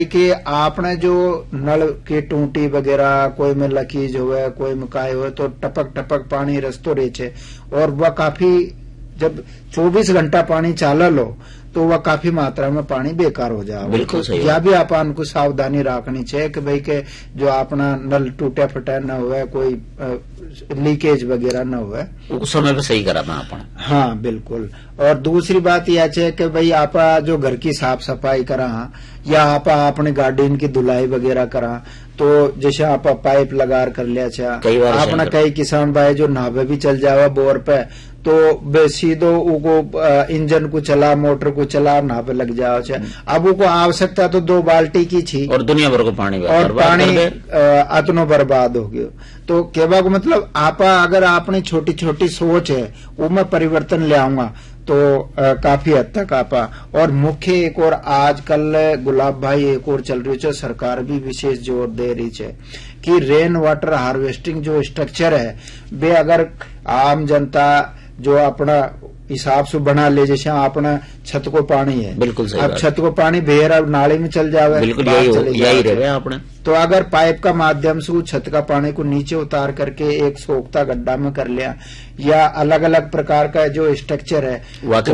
कि आपने जो नल की टूटी वगैरह कोई में लकीज हुए कोई में काय हुए तो टपक टपक पानी रस्तो रहे छे और वह काफी जब 24 घंटा पानी चाला लो तो वह काफी मात्रा में पानी बेकार हो जाए। बिल्कुल सही। या भी अपन को सावधानी रखनी चाहिए कि भाई के जो अपना नल टूटे फटे न हुए कोई लीकेज वगैरह न हुए उस समय पे सही करा था अपन। हाँ बिल्कुल। और दूसरी बात यह है कि भाई आप जो घर की साफ सफाई करा या आप अपने गार्डन की धुलाई वगैरह करा तो जैसे आप पाइप लगा कर लिया अपना कई किसान भाई जो नहावे भी चल जावा बोर पे तो सीधो उको इंजन को चला मोटर को चला नहावे लग जाओ अब उको आवश्यकता तो 2 बाल्टी की थी और दुनिया भर को पानी और पानी अतनो बर्बाद हो गयो। तो कहवा को मतलब आप अगर आपने छोटी छोटी सोच है वो मैं परिवर्तन ले आऊंगा तो काफी हद तक आपा। और मुख्य एक और आजकल गुलाब भाई एक और चल रही है सरकार भी विशेष जोर दे रही है कि रेन वाटर हार्वेस्टिंग जो स्ट्रक्चर है वे अगर आम जनता जो अपना हिसाब से बना ले जैसे अपना छत को पानी है बिल्कुल सही। अब छत को पानी बेहर अब नाले में चल जावे बिल्कुल यही रहे आपने तो अगर पाइप का माध्यम से छत का पानी को नीचे उतार करके एक सोखता गड्ढा में कर लिया या अलग अलग प्रकार का जो स्ट्रक्चर है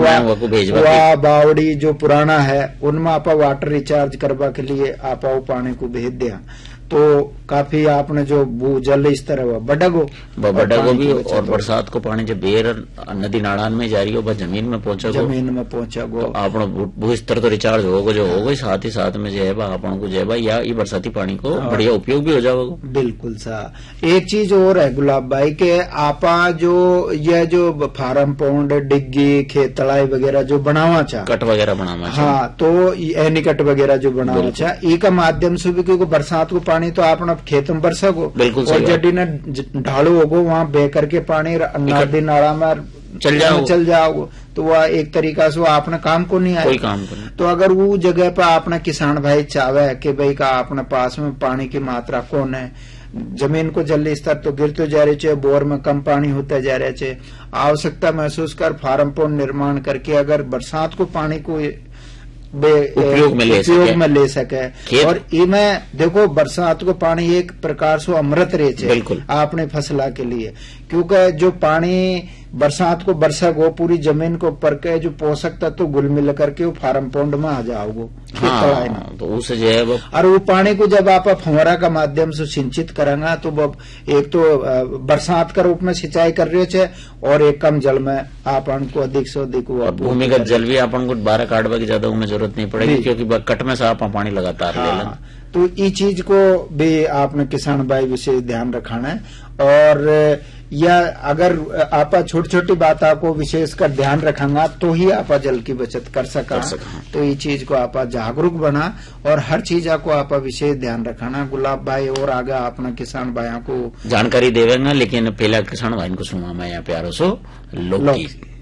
वह बावड़ी जो पुराना है उनमें आप वाटर रिचार्ज करवा के लिए आप पानी को भेज दिया तो काफी आपने जो जल स्तर है वह बढ़गो भी और बरसात को पानी जब बेर नदी नाड़ान में जा रही हो जमीन में पहुंचेगो तो आपनो भू स्तर तो रिचार्ज होगा जो होगा साथ ही साथ में जो है अपन को जो है या ये बरसाती पानी को बढ़िया उपयोग भी हो जाएगा। बिल्कुल सा। एक चीज और है गुलाब भाई के आपा जो यह जो फार्म पौंड डिग्गी खेत तलाई वगैरह जो बनावा चाह कट वगैरह बनावा हाँ तो एनीकट वगैरह जो बनावा चाह ई का माध्यम से भी क्योंकि बरसात को पानी तो आप खेत में बरसा गो और जड्डी ने ढालू होगो वहां बह करके पानी नदी नाला में चल जाओ तो वह एक तरीका से आपने काम को नहीं आया काम को नहीं। तो अगर वो जगह पर आपने किसान भाई चाहे कि भाई का अपने पास में पानी की मात्रा कौन है जमीन को जल स्तर तो गिरते जा रहे बोर में कम पानी होता जा रहे आवश्यकता महसूस कर फार्म पौंड निर्माण करके अगर बरसात को पानी को उपयोग में ले सके और इनमें देखो बरसात को पानी एक प्रकार से अमृत रहे आपने फसला के लिए क्योंकि जो पानी बरसात को बरसा गो पूरी जमीन को ऊपर के जो पोषक तत्व तो घुल मिल करके वो फार्म पौंड में आ जाओगे तो उसे जो है और वो पानी को जब आप फव्वारा का माध्यम से सिंचित करेंगे तो एक तो बरसात का रूप में सिंचाई कर रहे थे और एक कम जल में आप को अधिक से अधिक भूमिगत जल भी अपन को 12 काटवा की ज्यादा उनमें जरूरत नहीं पड़ेगी क्योंकि कट में से आप पानी लगातार ले तो ये चीज को भी आपने किसान भाई विशेष ध्यान रखाना है। और या अगर आप छोटी छोटी बात को विशेषकर ध्यान रखेंगा तो ही आप जल की बचत कर सका तो ये चीज को आप जागरूक बना और हर चीज को आप विशेष ध्यान रखाना। गुलाब भाई और आगे अपना किसान भाइयों को जानकारी देवेंगे लेकिन पहला किसान भाई को सुना मैं यहाँ प्यारो सो लोग